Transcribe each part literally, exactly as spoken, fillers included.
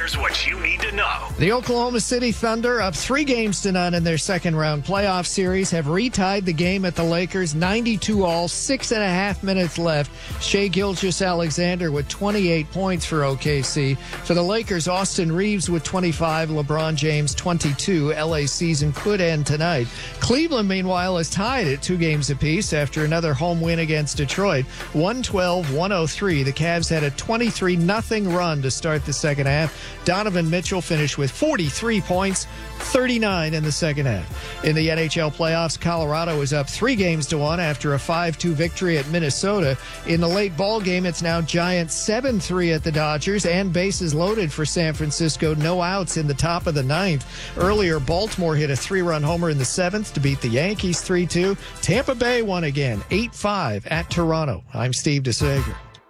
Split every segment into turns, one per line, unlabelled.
Here's what you need to know.
The Oklahoma City Thunder, up three games to none in their second-round playoff series, have retied the game at the Lakers, ninety-two all, six and a half minutes left. Shai Gilgeous-Alexander with twenty-eight points for O K C. For the Lakers, Austin Reeves with twenty-five, LeBron James twenty-two. L A season could end tonight. Cleveland, meanwhile, is tied at two games apiece after another home win against Detroit, one twelve one oh three. The Cavs had a twenty-three nothing run to start the second half. Donovan Mitchell finished with forty-three points, thirty-nine in the second half. In the N H L playoffs, Colorado is up three games to one after a five two victory at Minnesota. In the late ball game, it's now Giants seven three at the Dodgers and bases loaded for San Francisco. No outs in the top of the ninth. Earlier, Baltimore hit a three-run homer in the seventh to beat the Yankees three two. Tampa Bay won again, eight five at Toronto. I'm Steve DeSager.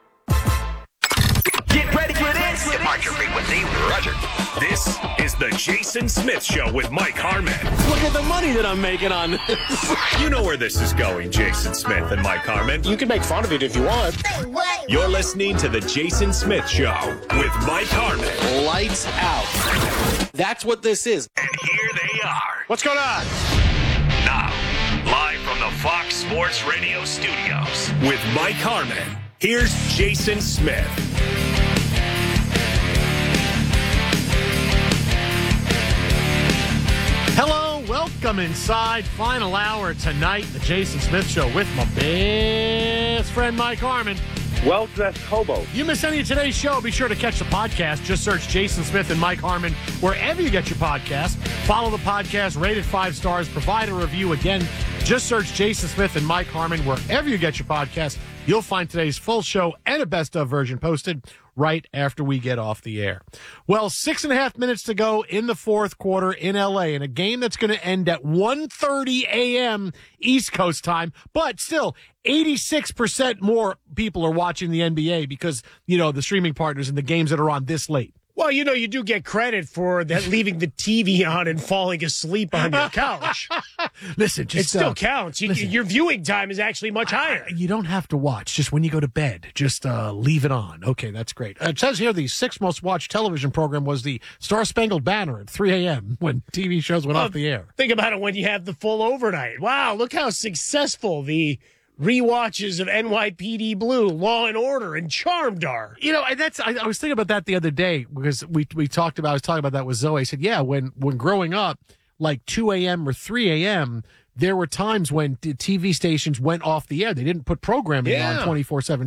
Get ready for this. Mark your frequency. Roger. This is the Jason Smith Show with Mike Harmon.
Look at the money that I'm making on this.
You know where this is going, Jason Smith and Mike Harmon.
You can make fun of it if you want.
You're listening to the Jason Smith Show with Mike Harmon.
Lights out. That's what this is.
And here they are.
What's going on?
Now, live from the Fox Sports Radio studios with Mike Harmon. Here's Jason Smith.
Hello, welcome inside. Final hour tonight, the Jason Smith Show with my best friend Mike Harmon.
Well-dressed hobo.
You miss any of today's show, be sure to catch the podcast. Just search Jason Smith and Mike Harmon wherever you get your podcast. Follow the podcast, rate it five stars, provide a review. Again, just search Jason Smith and Mike Harmon wherever you get your podcast. You'll find today's full show and a best-of version posted right after we get off the air. Well, six and a half minutes to go in the fourth quarter in L A in a game that's going to end at one thirty a.m. East Coast time, but still eighty-six percent more people are watching the N B A because, you know, the streaming partners and the games that are on this late.
Well, you know, you do get credit for that leaving the T V on and falling asleep on your couch.
Listen, just
it still
uh,
counts. You,
listen,
your viewing time is actually much higher.
I, you don't have to watch. Just when you go to bed, just uh, leave it on. Okay, that's great. Uh, it says here the sixth most watched television program was the Star Spangled Banner at three a.m. when T V shows went
well,
off the air.
Think about it when you have the full overnight. Wow, look how successful the rewatches of N Y P D Blue, Law and Order, and Charmed are.
You know, and that's I, I was thinking about that the other day because we we talked about I was talking about that with Zoe. I said, yeah, when when growing up, like two a.m. or three a.m., there were times when the T V stations went off the air. They didn't put programming
Yeah.
on twenty-four seven